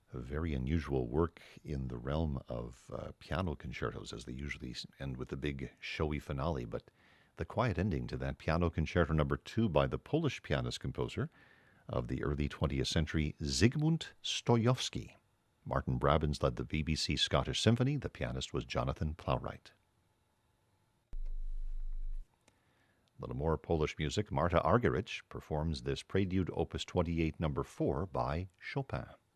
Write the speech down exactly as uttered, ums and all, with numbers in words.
A very unusual work in the realm of uh, piano concertos, as they usually end with a big showy finale. But the quiet ending to that piano concerto number two by the Polish pianist composer of the early twentieth century, Zygmunt Stojowski. Martin Brabins led the B B C Scottish Symphony. The pianist was Jonathan Plowright. A little more Polish music. Marta Argerich performs this Prelude Opus twenty-eight number four by Chopin.